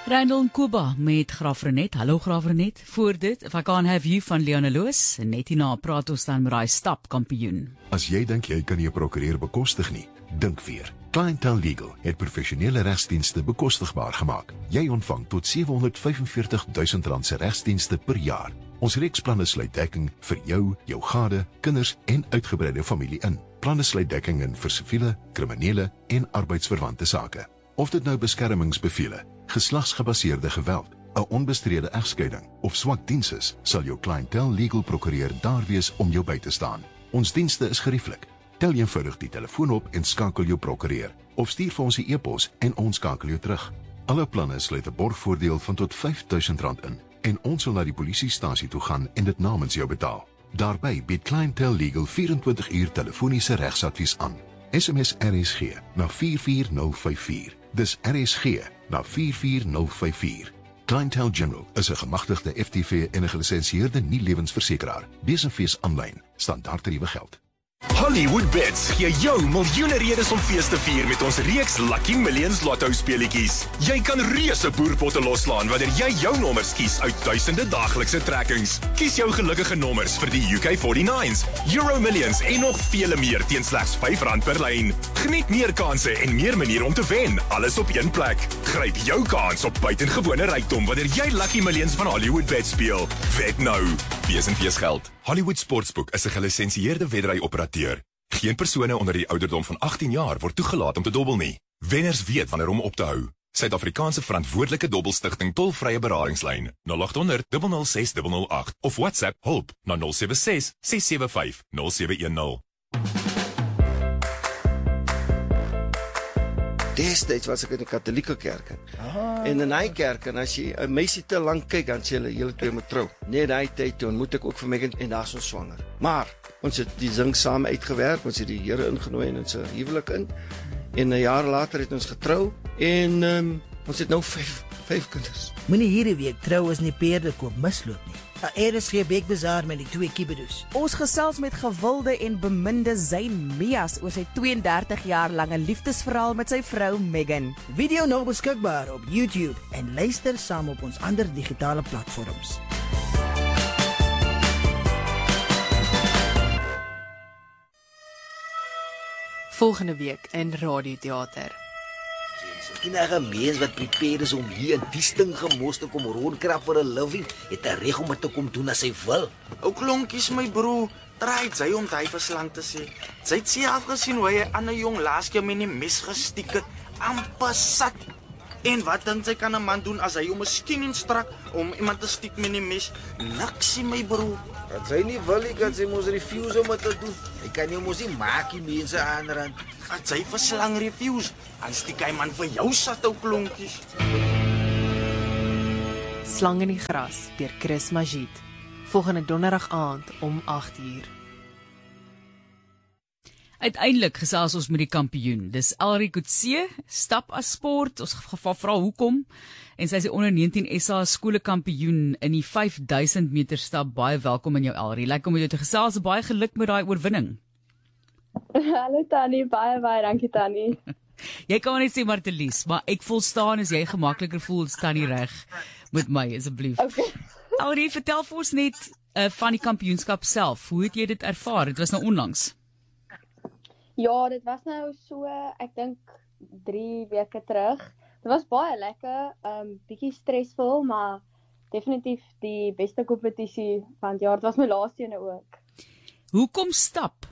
Randall Nkuba met Graaf Renet. Hallo Graaf Renet. Voor dit, If I Can't Have You van Leona Loos. En net hierna praat ons dan met daai stapkampioen. As jy dink jy kan jou prokureur bekostig nie, dink weer. Clientele Legal het professionele regsdienste bekostigbaar gemaak. Jy ontvang tot R745 000 se regsdienste per jaar. Ons reeksplanne sluit dekking vir jou, jou gade, kinders en uitgebreide familie in. Planne sluit dekking in vir siviele, kriminele en arbeidsverwante sake. Of dit nou beskermingsbevele, geslagsgebaseerde geweld, 'n onbestrede egskeiding of swak diens is, sal jou Clientele Legal prokureur daar wees om jou by te staan. Ons dienste is gerieflik. Tel eenvoudig die telefoon op en skakel jou prokureur, of stuur vir ons 'n e-pos en ons skakel jou terug. Alle planne sluit 'n borgvoordeel van tot R5,000 in en ons sal na die polisiestasie toe gaan en dit namens jou betaal. Daarbey bied Clientele Legal 24 uur telefoniese regsadvies aan. SMS RSG na 44054. Dis RSG na 44054. Clientele General is 'n gemagtigde FTV en 'n gelisensieerde nie-lewensversekeraar. Besenfees aanlyn, standaardtariewe geld. Hollywood Bets gee jou miljoene redes om fees te vier met ons reeks Lucky Millions Lotto speletjies. Jy kan reuse boerpotte loslaan wanneer jy jou nommers kies uit duisende daaglikse trekkings. Kies jou gelukkige nommers vir die UK49s, Euro Millions en nog vele meer teen slegs R5 per lyn. Geniet meer kansse en meer maniere om te wen, alles op een plek. Gryp jou kans op buitengewone rykdom wanneer jy Lucky Millions van Hollywood Bets speel. Wed nou. Wees en fees geld. Hollywood Sportsbook is 'n gelisensieerde wedry-operateur. Geen persone onder die ouderdom van 18 jaar word toegelaat om te dobbel nie. Wenners weet wanneer om op te hou. Suid-Afrikaanse verantwoordelike dobbelstigting tolvrye beradingslyn 0800 006 008 of WhatsApp hulp na 076 675 0710. Destyds was ek in die katholieke kerk in. En in hy kerk, en as jy 'n meisie te lank kyk, dan sê julle twee moet trou. Net daai tyd toe ontmoet ek ook vir Megan en daar's ons swanger. Maar ons het die zing saam uitgewerk, ons het die Here ingenooi in ons huwelik in. En 'n jaar later het ons getrou en ons het nou 5 kinders. Moenie hierdie week trou as nie perde koop misloop nie. RSG Bekbazaar met die 2 kibedoes. Ons gesels met gewilde en beminde Zayn Mias oor sy 32 jaar lange liefdesverhaal met sy vrou Megan. Video nou beskikbaar op YouTube en luister saam op ons ander digitale platforms. Volgende week in Radioteater. Enige mens wat prepared is om hier in die stingemos te kom rondkrap vir 'n living, het 'n reg om dit te kom doen as hy wil. Ou klonkies my broer, draai sy om hy verslang te sê. Sy het self gesien hoe hy 'n ander jong laas keer met 'n mes gestiek het, amper sat. En wat dink sy kan 'n man doen as hy hom miskien instrak om iemand te stiek met 'n mes? Niks my broer. Dat sy nie wil nie, kan sy mos refuse om dit te doen. Hy kan nie mos nie maak die mense aanrand. As sy verslang refuse, dan stiek hy man vir jou sat ou klonkies. Slang in die gras deur Chris Magid. Volgende donderdag aand om 8:00. Uiteindelik gesels ons met die kampioen. Dis Elrie Coetzee, stap as sport. Ons gaan vra hoekom. En sy is die onder 19 SA skole kampioen in die 5000 meter stap. Baie welkom in jou Elrie. Lekker om met jou te gesels. Baie geluk met daai oorwinning. Hallo Tannie, baie dankie Tannie. Jy kan net sê Martelies, maar ek volstaan as jy gemakliker voel, staan nie reg met my asseblief. Okay. Elrie, vertel vir ons net van die kampioenskap self. Hoe het jy dit ervaar? Dit was nou onlangs. Ja, dit was nou so, ek dink 3 weke terug. Dit was baie lekker, bietjie stresvol, maar definitief die beste kompetisie van die jaar. Dit was my laaste ene ook. Hoekom stap?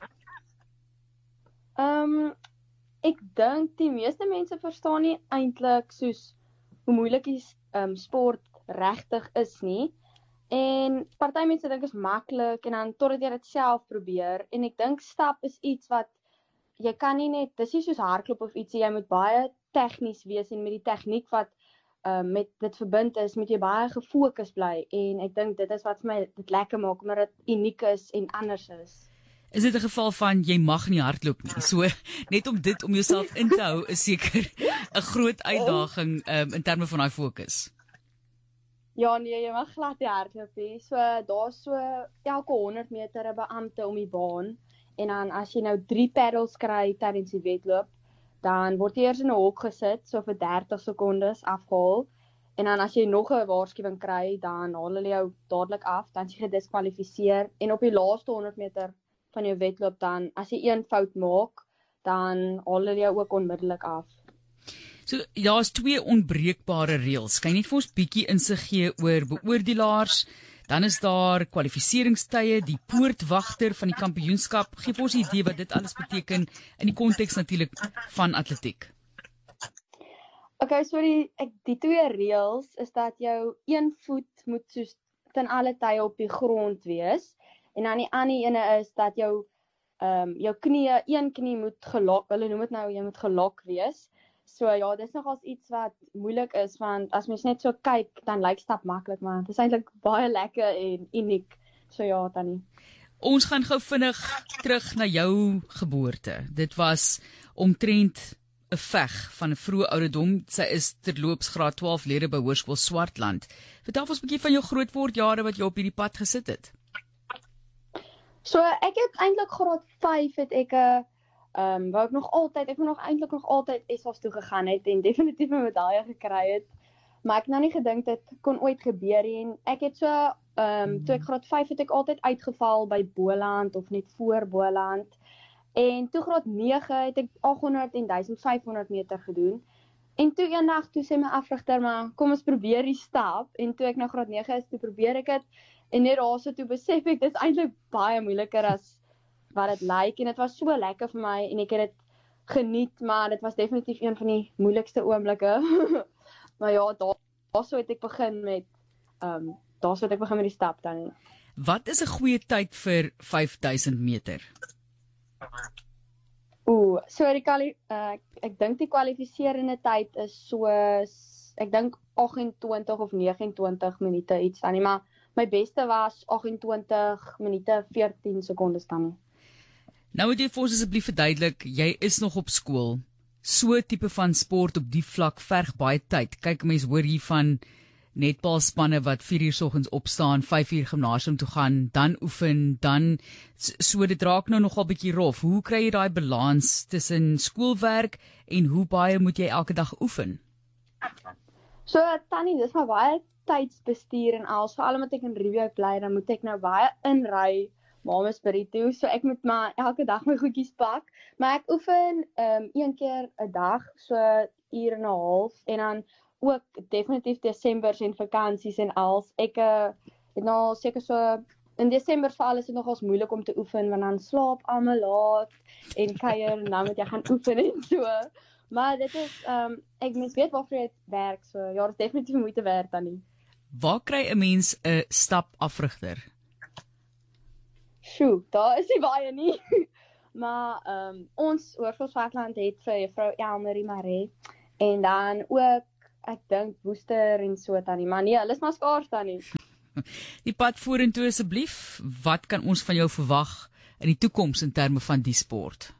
Ek dink die meeste mense verstaan nie eintlik soos hoe moeilik die sport regtig is nie. En party mense dink is maklik en dan totdat jy dit self probeer. En ek dink stap is iets wat jy kan nie net, dis nie soos hardloop of ietsie, jy moet baie tegnies wees en met die tegniek wat met dit verbind is, moet jy baie gefokus bly. En ek dink dit is wat vir my dit lekker maak, omdat dit uniek is en anders is. Is dit 'n geval van jy mag nie hardloop nie? So net om dit om jouself in te hou is seker 'n groot uitdaging in terme van daai fokus. Ja nee, jy mag glad nie hardloop nie. So daar's so elke 100 meter 'n beampte om die baan. En dan as jy nou 3 paddles kry tydens die wedloop, dan word jy eers in 'n hok gesit, so vir 30 sekondes afgehaal. En dan as jy nog 'n waarskuwing kry, dan haal hulle jou dadelik af, dan is jy gediskwalifiseer en op die laaste 100 meter van jou wedloop dan as jy een fout maak, dan haal hulle jou ook onmiddellik af. So daar's 2 onbreekbare reëls. Kan jy net vir ons bietjie insig gee oor beoordelaars? Dan is daar kwalifiseringstye, die poortwagter van die kampioenskap. Gee vir ons 'n idee wat dit alles beteken in die konteks natuurlik van atletiek. Okay, so die 2 reëls is dat jou een voet moet soos ten alle tye op die grond wees en dan die ander ene is dat jou een knie moet gelok, hulle noem dit nou jy moet gelok wees. So ja, dis nogals iets wat moeilik is want as mens net so kyk dan lyk stap maklik, maar dit is eintlik baie lekker en uniek. So ja, Tannie. Ons gaan gou vinnig terug na jou geboorte. Dit was omtrent 'n veg van 'n vroeë ouderdom. Sy is terloops graad 12 lede by Hoërskool Swartland. Vertel ons 'n bietjie van jou grootwordjare wat jy op hierdie pad gesit het. So ek het eintlik graad 5 het ek wou ek moet eintlik nog altyd SA's toe gegaan het en definitief 'n medalje gekry het. Maar ek het nou nie gedink dit kon ooit gebeur en ek het so toe ek graad 5 het ek altyd uitgeval by Boland of net voor Boland. En toe graad 9 het ek 800 en 1500 meter gedoen. En toe eendag toe sê my afrigter maar kom ons probeer die stap en toe ek nou graad 9 is toe probeer ek dit en net daarso toe besef ek dit is eintlik baie moeiliker as wat dit lyk en dit was so lekker vir my en ek het dit geniet, maar dit was definitief een van die moeilikste oomblikke. Maar ja, daarso het ek begin met die stap dan. Wat is 'n goeie tyd vir 5000 meter? So ek dink die kwalifiserende tyd is so ek dink 28 of 29 minute iets dan, maar my beste was 28 minute 14 sekondes dan. Nou moet jy vir ons asseblief verduidelik, jy is nog op skool. So 'n tipe van sport op die vlak verg baie tyd. Kyk, mense hoor hier van netbalspanne wat 4 uur soggens opstaan, 5 uur gimnasium toe gaan, dan oefen, dan so dit raak nou nogal bietjie rof. Hoe kry jy daai balans tussen skoolwerk en hoe baie moet jy elke dag oefen? So Tannie, dis maar baie tydsbestuur en als veral omdat ek in Riebeeck bly, dan moet ek nou baie inry Mamesbury toe, so ek moet maar elke dag my goedjies pak, maar ek oefen 1 keer 'n dag, so 1 uur en 'n half en dan ook definitief Desember en vakansies en als ek het nou seker so in Desember veral is dit nogals moeilik om te oefen want dan slaap almal laat en kuier en dan moet jy gaan oefen en so. Maar dit is ek mens weet waarvoor dit werk, so ja, dit is definitief moeite werd dan nie. Waar kry 'n mens 'n stapafrigter? Sjoe, daar is nie baie nie. Maar ons Hoërskool Swartland het vir juffrou Elmarie Maree en dan ook ek dink Woester en so tannie, maar nee, hulle is maar skaars tannie. Die pad vorentoe asseblief, wat kan ons van jou verwag in die toekoms in terme van die sport?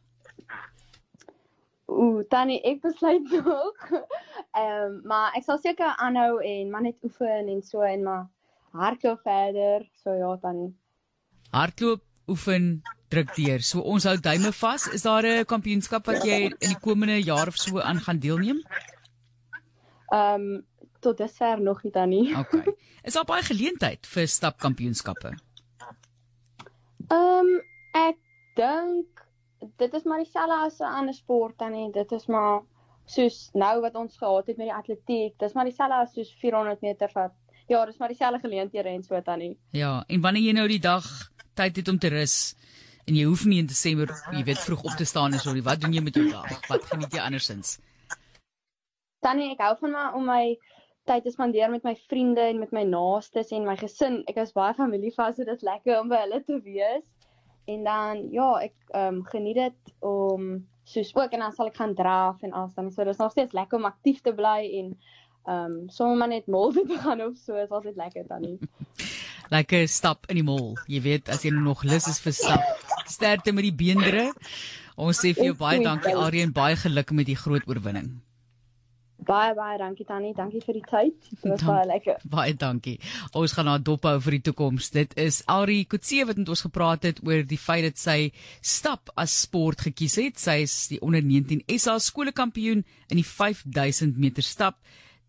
Tannie, ek besluit nog. Maar ek sal seker aanhou en maar net oefen en so en maar hardloop verder, so ja tannie. Hardloop, oefen, druk deur. So ons hou duime vas. Is daar 'n kampioenskap wat jy in die komende jaar of so aan gaan deelneem? Tot dusver nog nie tannie. Okay. Is daar baie geleentheid vir stapkampioenskappe? Ek dink dit is maar dieselfde as 'n ander sport tannie. Dit is maar soos nou wat ons gehad het met die atletiek. Dit is maar dieselfde as soos 400 meter wat ja, dis maar dieselfde geleenthede en so tannie. Ja, en wanneer jy nou die dag tyd het om te rus en jy hoef nie in Desember, jy weet, vroeg op te staan en so, wat doen jy met jou dag? Wat geniet jy andersins? Tannie, ek hou van om my tyd te spandeer met my vriende en met my naastes en my gesin. Ek is baie familievas, so dit is lekker om by hulle te wees. En dan, ja, ek geniet dit om, soos ook, en dan sal ek gaan draf en alles dan. So, dit is nog steeds lekker om actief te bly en sommer maar net mol te gaan of so, is altyd lekker dan nie. Lekker stap in die mol. Jy weet, as jy nog lus is vir stap. Sterkte met die beendere. Ons sê vir jou baie dankie, Arie, en baie geluk met die groot oorwinning. Baie dankie Tannie, dankie vir die tyd. Dit was baie lekker. Baie dankie. Ons gaan haar dop hou vir die toekoms. Dit is Arie Coetzee wat met ons gepraat het oor die feit dat sy stap as sport gekies het. Sy is die onder 19 SA skolekampioen in die 5000 meter stap.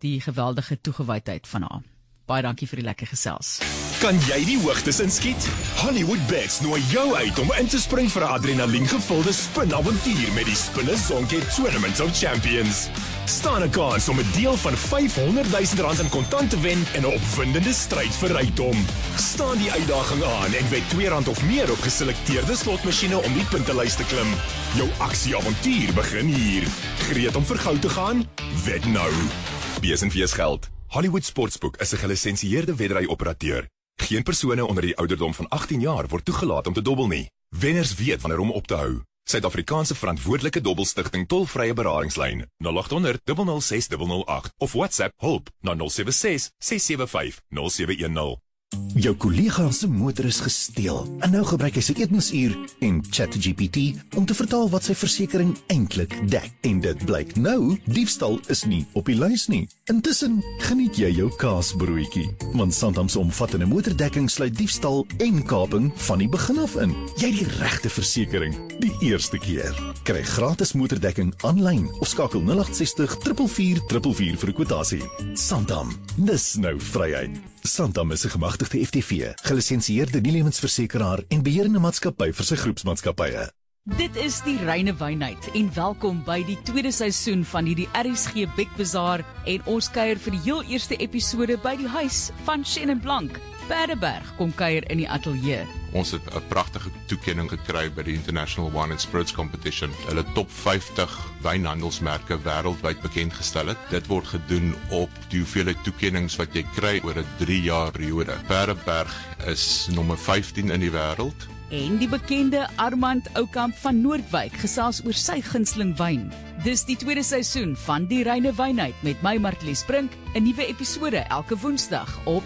die geweldige toegewydheid van haar. Baie dankie vir die lekker gesels. Kan jy die hoogtes inskiet? Hollywood Bets nooi jou uit om in te spring vir 'n adrenalien-gevulde spinavontuur met die Spinne Zonke Tournament of Champions. Staan 'n kans om 'n deel van R500,000 in kontant te wen in 'n opwindende stryd vir rykdom. Staan die uitdaging aan en wed R2 of meer op geselekteerde slotmasjiene om die puntelys te klim. Jou aksieavontuur begin hier. Gereed om vir goud te gaan? Wed nou. Besenfees geld. Hollywood Sportsbook is 'n gelisensieerde wedry-operateur. Geen persone onder die ouderdom van 18 jaar word toegelaat om te dobbel nie. Wenners weet wanneer om op te hou. Suid-Afrikaanse verantwoordelike dobbelstigting tolvrye beradingslyn 0800 006 008 of WhatsApp hulp na 076 675 0710. Jou kollega se motor is gesteel en nou gebruik hy sy eetmosuur en ChatGPT om te vertaal wat sy versekering eintlik dek. En dit blyk nou, diefstal is nie op die lys nie. Intussen geniet jy jou kaasbroodjie, want Santam se omvattende motordekking sluit diefstal en kaping van die begin af in. Jy het die regte versekering die eerste keer. Kry gratis motordekking aanlyn of skakel 0860 444 444 vir 'n kwotasie. Santam, dis nou vryheid. Santam is 'n gemagtigde FTV, gelisensieerde nie-lewensversekeraar en beheerende maatskappy vir sy groepsmaatskappye. Dit is die Reine Wynheid en welkom by die tweede seisoen van hierdie RSG Bekbazaar en ons kuier vir die heel eerste episode by die huis van Shannon Blank. Paardeberg kom kuier in die ateljee. Ons het 'n pragtige toekenning gekry by die International Wine and Spirits Competition. Hulle top 50 wynhandelsmerke wêreldwyd bekend gestel het. Dit word gedoen op die hoeveelheid toekennings wat jy kry oor 'n 3-jaar periode. Paardeberg is nommer 15 in die wêreld. En die bekende Armand Oukamp van Noordwyk gesels oor sy gunsteling wyn. Dis die tweede seisoen van die Reine Wynheid met my Martlies Brink, 'n nuwe episode elke Woensdag op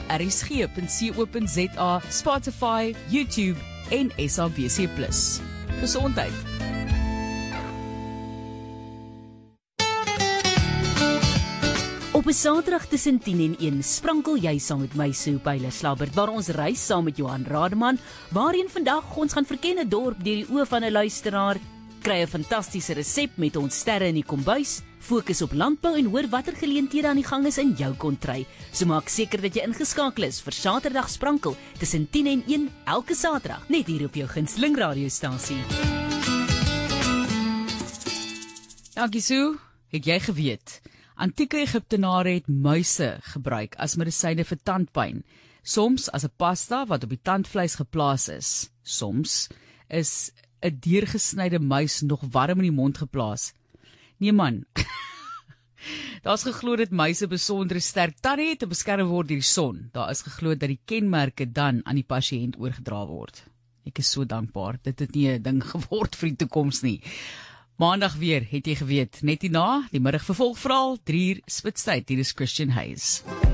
rsg.co.za, Spotify, YouTube en SABC+. Gesondheid. Op 'n Saterdag tussen 10 en 1 sprankel jy saam met my Sue Pyler-Slabbert waar ons reis saam met Johan Rademan, waarheen vandag ons gaan verken 'n dorp deur die oë van 'n luisteraar, kry 'n fantastiese resep met ons sterre in die kombuis, fokus op landbou en hoor watter geleenthede aan die gang is in jou kontry. So maak seker dat jy ingeskakel is vir Saterdag sprankel tussen 10 en 1 elke Saterdag net hier op jou gunsteling radiostasie. Dankie Sue, het jy geweet? Antieke Egiptenare het muise gebruik as medisyne vir tandpyn. Soms as 'n pasta wat op die tandvleis geplaas is. Soms is 'n deurgesnyde muis nog warm in die mond geplaas. Nee man. Daar's geglo dat muise besondere sterk tande het te beskerm word deur die son. Daar is geglo dat die kenmerke dan aan die pasiënt oorgedra word. Ek is so dankbaar. Dit het nie 'n ding geword vir die toekoms nie. Maandag weer, het jy geweet, net hierna, die middag vervolgverhaal, 3 uur Spitstyd, hier is Christian Hayes.